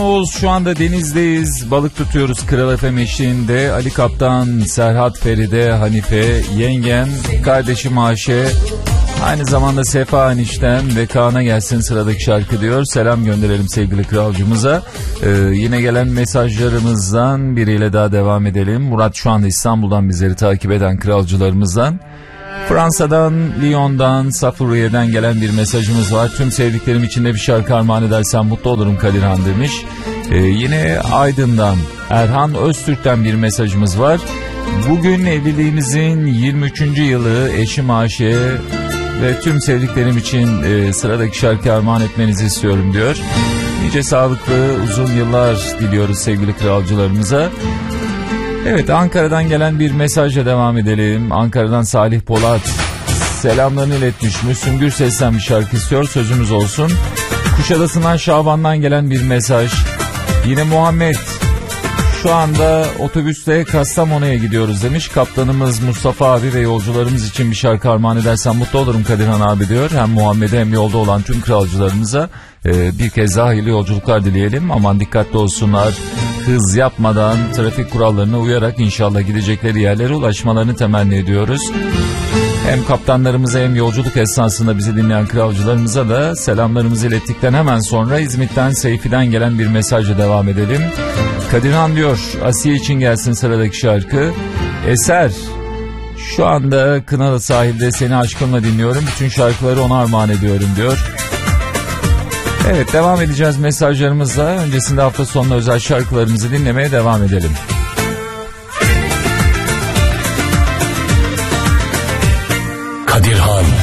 Oğuz, şu anda denizdeyiz, balık tutuyoruz Kral FM eşliğinde. Ali Kaptan, Serhat, Feride, Hanife, yengem, kardeşim Ayşe, aynı zamanda Sefa eniştem ve Kaan'a gelsin sıradaki şarkı diyor. Selam gönderelim sevgili kralcımıza. Yine gelen mesajlarımızdan biriyle daha devam edelim. Murat şu anda İstanbul'dan bizleri takip eden kralcılarımızdan. Fransa'dan, Lyon'dan, Safuriye'den gelen bir mesajımız var. Tüm sevdiklerim içinde bir şarkı armağan edersen mutlu olurum Kadirhan demiş. Yine Aydın'dan, Erhan Öztürk'ten bir mesajımız var. Bugün evliliğimizin 23. yılı, eşim Ayşe ve tüm sevdiklerim için sıradaki şarkı armağan etmenizi istiyorum diyor. Nice sağlıklı uzun yıllar diliyoruz sevgili kralcılarımıza. Evet, Ankara'dan gelen bir mesajla devam edelim. Ankara'dan Salih Polat selamlarını iletmiş. Müslüm Gürses'ten bir şarkı istiyor, sözümüz olsun. Kuşadası'ndan Şaban'dan gelen bir mesaj. Yine Muhammed, şu anda otobüste Kastamonu'ya gidiyoruz demiş. Kaptanımız Mustafa abi ve yolcularımız için bir şarkı armağan edersen mutlu olurum Kadirhan abi diyor. Hem Muhammed'e hem yolda olan tüm kralcılarımıza bir kez daha hayırlı yolculuklar dileyelim. Aman dikkatli olsunlar. Hız yapmadan, trafik kurallarına uyarak inşallah gidecekleri yerlere ulaşmalarını temenni ediyoruz. Hem kaptanlarımıza hem yolculuk esnasında bizi dinleyen kralcılarımıza da selamlarımızı ilettikten hemen sonra İzmit'ten Seyfi'den gelen bir mesajla devam edelim. Kadirhan diyor, Asiye için gelsin sıradaki şarkı. Eser, şu anda Kınalı sahilde seni aşkımla dinliyorum. Bütün şarkıları ona armağan ediyorum diyor. Evet, devam edeceğiz mesajlarımızla. Öncesinde hafta sonuna özel şarkılarımızı dinlemeye devam edelim. Kadirhan